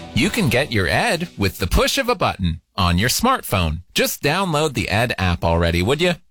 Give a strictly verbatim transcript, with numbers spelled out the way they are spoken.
You can get your Ed with the push of a button on your smartphone. Just download the Ed app already, would you?